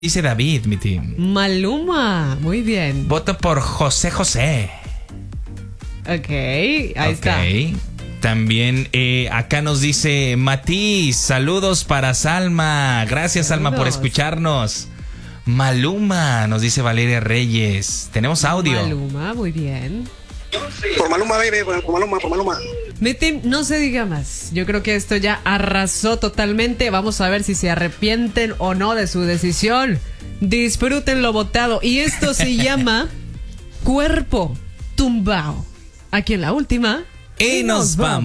Dice David, mi team. Maluma, muy bien. Voto por José José. Ok, ahí está. También acá nos dice Matiz, saludos para Salma. Gracias, Saludos. Salma, por escucharnos. Maluma, nos dice Valeria Reyes. Tenemos audio. Maluma, muy bien. Por Maluma, baby, por Maluma. Metem, no se diga más. Yo creo que esto ya arrasó totalmente. Vamos a ver si se arrepienten o no de su decisión. Disfruten lo votado. Y esto se llama Cuerpo Tumbao. Aquí en la última. Y nos vamos.